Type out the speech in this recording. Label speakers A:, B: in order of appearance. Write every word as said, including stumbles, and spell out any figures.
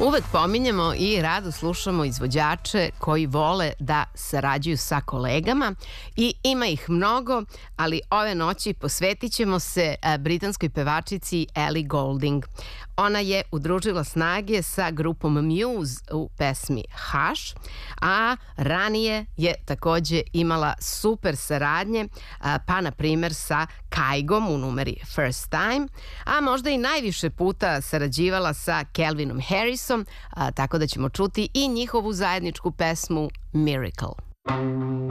A: Uvek pominjemo i rado slušamo izvođače koji vole da sarađuju sa kolegama i ima ih mnogo, ali ove noći posvetit ćemo se britanskoj pevačici Ellie Goulding. Ona je udružila snage sa grupom Muse u pesmi Hush, a ranije je takođe imala super saradnje, pa na primer sa Kaigom u numeri First Time, a možda i najviše puta sarađivala sa Calvinom Harrisom, tako da ćemo čuti i njihovu zajedničku pesmu Miracle.